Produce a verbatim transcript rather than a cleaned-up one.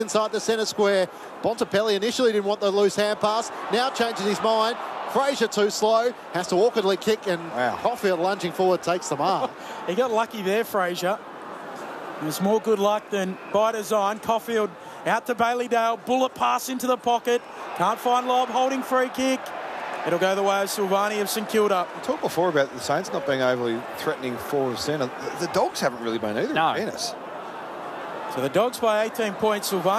inside the centre square. Bontempelli initially didn't want the loose hand pass, now changes his mind. Fraser too slow, has to awkwardly kick, and wow. Caulfield lunging forward takes the mark. He got lucky there, Fraser. It was more good luck than by design. Caulfield out to Bailey Dale, bullet pass into the pocket, can't find Lobb, holding free kick. It'll go the way of Silvani of St Kilda. We talked before about the Saints not being overly threatening forward centre. The Dogs haven't really been either, no. in fairness. So the Dogs by eighteen points, Silvani.